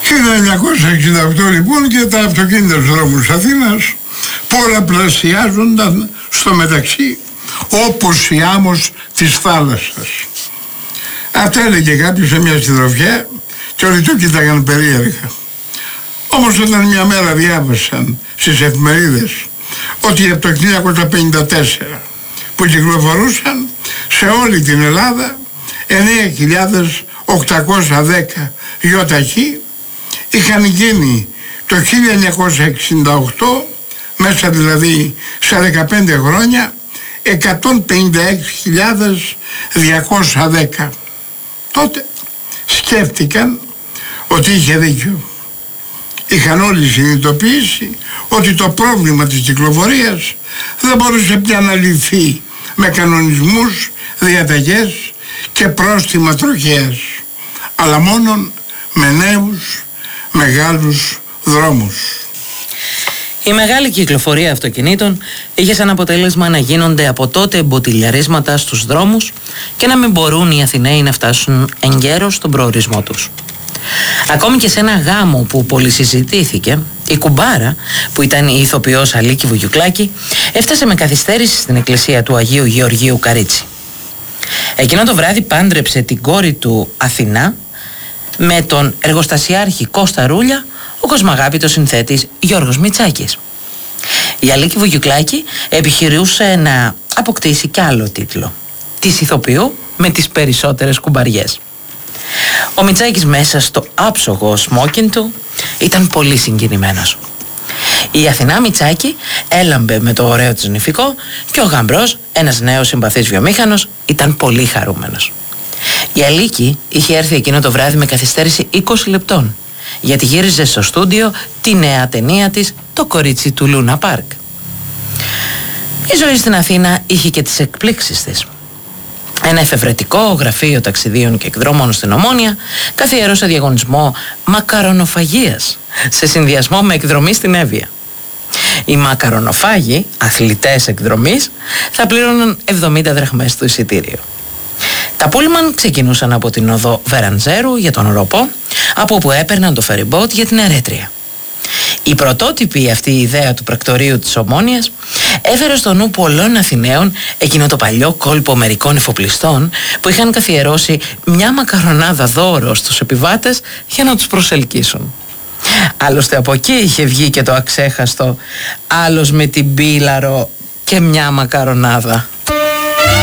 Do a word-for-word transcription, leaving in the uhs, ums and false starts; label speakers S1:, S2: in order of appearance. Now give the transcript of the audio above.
S1: χίλια εννιακόσια εξήντα οκτώ λοιπόν και τα αυτοκίνητα στους δρόμους Αθήνας πολλαπλασιάζονταν στο μεταξύ όπως η άμμος της θάλασσας. Αυτά έλεγε κάποιος σε μια συντροφιά και όλοι το κοίταγαν περίεργα. Όμως όταν μια μέρα διάβασαν στις εφημερίδες ότι από το χίλια εννιακόσια πενήντα τέσσερα που κυκλοφορούσαν σε όλη την Ελλάδα εννέα χιλιάδες οκτακόσια δέκα γιοταχή είχαν γίνει το χίλια εννιακόσια εξήντα οκτώ, μέσα δηλαδή σε δεκαπέντε χρόνια, εκατόν πενήντα έξι χιλιάδες διακόσια δέκα. Τότε σκέφτηκαν ότι είχε δίκιο. Είχαν όλοι συνειδητοποιήσει ότι το πρόβλημα της κυκλοφορίας δεν μπορούσε πια να λυθεί με κανονισμούς, διαταγές και πρόστιμα τροχέας, αλλά μόνον με νέους μεγάλους δρόμους.
S2: Η μεγάλη κυκλοφορία αυτοκινήτων είχε σαν αποτέλεσμα να γίνονται από τότε εμποτιλιαρίσματα στους δρόμους και να μην μπορούν οι Αθηναίοι να φτάσουν εγκαίρως στον προορισμό τους. Ακόμη και σε ένα γάμο που πολυσυζητήθηκε, η κουμπάρα, που ήταν η ηθοποιός Αλίκη Βουγιουκλάκη, έφτασε με καθυστέρηση στην εκκλησία του Αγίου Γεωργίου Καρίτσι. Εκείνο το βράδυ πάντρεψε την κόρη του Αθηνά με τον εργοστασιάρχη Κώστα Ρούλια, ο κοσμαγάπητος συνθέτης Γιώργος Μητσάκης. Η Αλίκη Βουγιουκλάκη επιχειρούσε να αποκτήσει κι άλλο τίτλο, της ηθοποιού με τις περισσότερες κουμπαριές. Ο Μητσάκης μέσα στο άψογο σμόκιν του ήταν πολύ συγκινημένος. Η Αθηνά Μητσάκη έλαμπε με το ωραίο της νηφικό και ο γαμπρός, ένας νέος συμπαθής βιομήχανος, ήταν πολύ χαρούμενος. Η Αλίκη είχε έρθει εκείνο το βράδυ με καθυστέρηση είκοσι λεπτών, γιατί γύριζε στο στούντιο τη νέα ταινία της, το κορίτσι του Λούνα Πάρκ. Η ζωή στην Αθήνα είχε και τις εκπλήξεις της. Ένα εφευρετικό γραφείο ταξιδίων και εκδρόμων στην Ομόνια καθιέρωσε διαγωνισμό μακαρονοφαγίας σε συνδυασμό με εκδρομή στην Εύβοια. Οι μακαρονοφάγοι, αθλητές εκδρομής, θα πλήρωναν εβδομήντα δραχμές το εισιτήριο. Τα πούλμαν ξεκινούσαν από την οδό Βεραντζέρου για τον Ροπό, από όπου έπαιρναν το φεριμπότ για την Ερέτρια. Η πρωτότυπη αυτή η ιδέα του πρακτορείου της Ομόνιας έφερε στο νου πολλών Αθηναίων εκείνο το παλιό κόλπο μερικών εφοπλιστών που είχαν καθιερώσει μια μακαρονάδα δώρο στους επιβάτες για να τους προσελκύσουν. Άλλωστε από εκεί είχε βγει και το αξέχαστο «Άλλος με την πίλαρο και μια μακαρονάδα».